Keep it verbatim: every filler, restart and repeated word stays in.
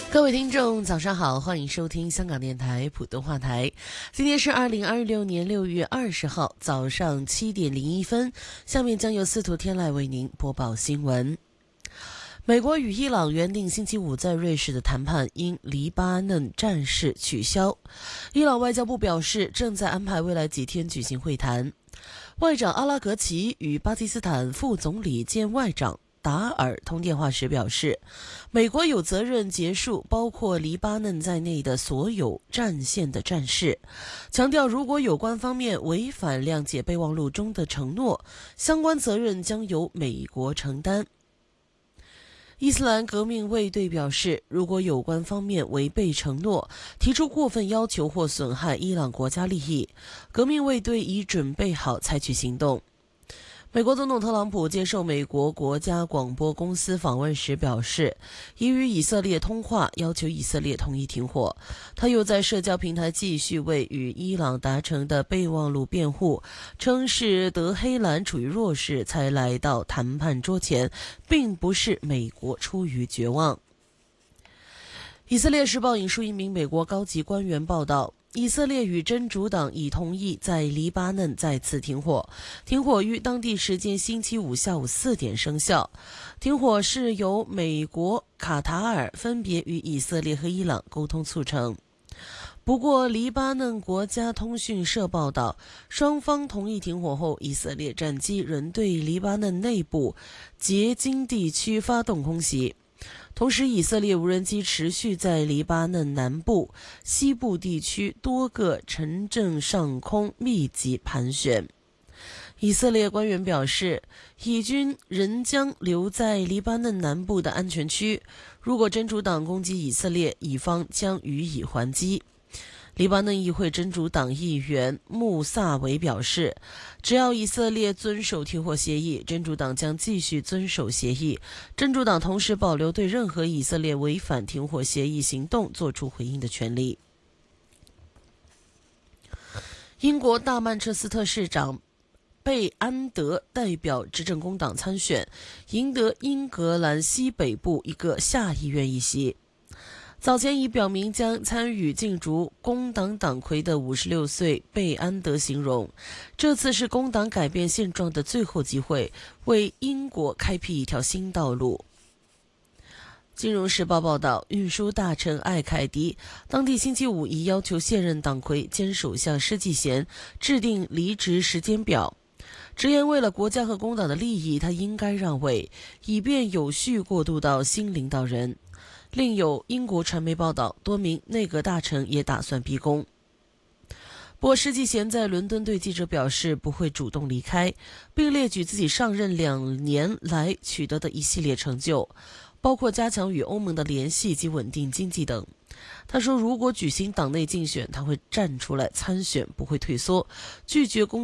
各位听众早上好，欢迎收听香港电台普通话台。今天是二零二六年六月二十号早上七点零一分，下面将由司徒天籁为您播报新闻。美国与伊朗原定星期五在瑞士的谈判因黎巴嫩战事取消。伊朗外交部表示，正在安排未来几天举行会谈。外长阿拉格齐与巴基斯坦副总理兼外长达尔通电话时表示，美国有责任结束包括黎巴嫩在内的所有战线的战事，强调如果有关方面违反谅解备忘录中的承诺，相关责任将由美国承担。伊斯兰革命卫队表示，如果有关方面违背承诺，提出过分要求或损害伊朗国家利益，革命卫队已准备好采取行动。美国总统特朗普接受美国国家广播公司访问时表示，已与以色列通话，要求以色列同意停火。他又在社交平台继续为与伊朗达成的备忘录辩护，称是德黑兰处于弱势才来到谈判桌前，并不是美国出于绝望。以色列时报引述一名美国高级官员报道，以色列与真主党已同意在黎巴嫩再次停火，停火于当地时间星期五下午四点生效。停火是由美国、卡塔尔分别与以色列和伊朗沟通促成。不过，黎巴嫩国家通讯社报道，双方同意停火后，以色列战机仍对黎巴嫩内部结晶地区发动空袭。同时，以色列无人机持续在黎巴嫩南部、西部地区多个城镇上空密集盘旋。以色列官员表示，以军仍将留在黎巴嫩南部的安全区，如果真主党攻击以色列，以方将予以还击。黎巴嫩议会真主党议员穆萨维表示，只要以色列遵守停火协议，真主党将继续遵守协议。真主党同时保留对任何以色列违反停火协议行动作出回应的权利。英国大曼彻斯特市长贝安德代表执政工党参选，赢得英格兰西北部一个下议院议席。早前已表明将参与竞逐工党党魁的五十六岁贝安德形容，这次是工党改变现状的最后机会，为英国开辟一条新道路。金融时报报道，运输大臣艾凯迪当地星期五已要求现任党魁兼首相施纪贤制定离职时间表，直言为了国家和工党的利益，他应该让位，以便有序过渡到新领导人。另有英国传媒报道，多名内阁大臣也打算逼宫。不过施纪贤在伦敦对记者表示不会主动离开，并列举自己上任两年来取得的一系列成就，包括加强与欧盟的联系及稳定经济等。他说，如果举行党内竞选，他会站出来参选，不会退缩，拒绝公